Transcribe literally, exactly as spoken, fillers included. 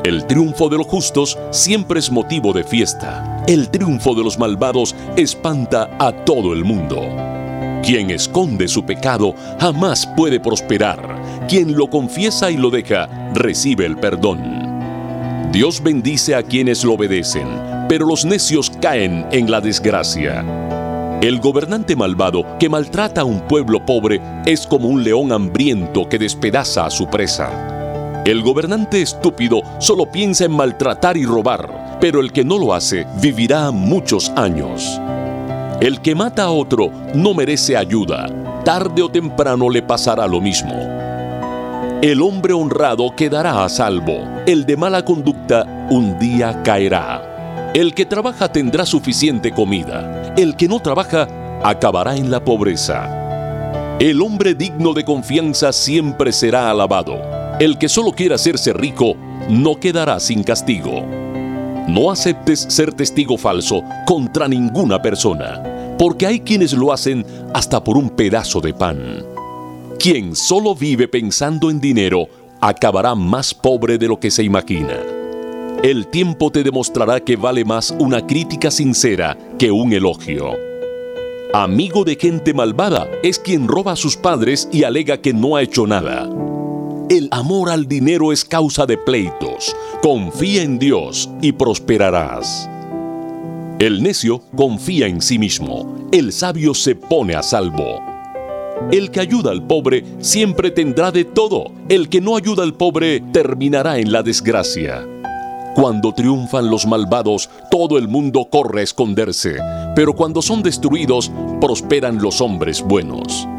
El triunfo de los justos siempre es motivo de fiesta. El triunfo de los malvados espanta a todo el mundo. Quien esconde su pecado jamás puede prosperar. Quien lo confiesa y lo deja, recibe el perdón. Dios bendice a quienes lo obedecen, pero los necios caen en la desgracia. El gobernante malvado que maltrata a un pueblo pobre es como un león hambriento que despedaza a su presa. El gobernante estúpido solo piensa en maltratar y robar, pero el que no lo hace vivirá muchos años. El que mata a otro no merece ayuda. Tarde o temprano le pasará lo mismo. El hombre honrado quedará a salvo. El de mala conducta un día caerá. El que trabaja tendrá suficiente comida. El que no trabaja acabará en la pobreza. El hombre digno de confianza siempre será alabado. El que solo quiera hacerse rico no quedará sin castigo. No aceptes ser testigo falso contra ninguna persona, porque hay quienes lo hacen hasta por un pedazo de pan. Quien solo vive pensando en dinero acabará más pobre de lo que se imagina. El tiempo te demostrará que vale más una crítica sincera que un elogio. Amigo de gente malvada es quien roba a sus padres y alega que no ha hecho nada. El amor al dinero es causa de pleitos. Confía en Dios y prosperarás. El necio confía en sí mismo. El sabio se pone a salvo. El que ayuda al pobre siempre tendrá de todo. El que no ayuda al pobre terminará en la desgracia. Cuando triunfan los malvados, todo el mundo corre a esconderse. Pero cuando son destruidos, prosperan los hombres buenos.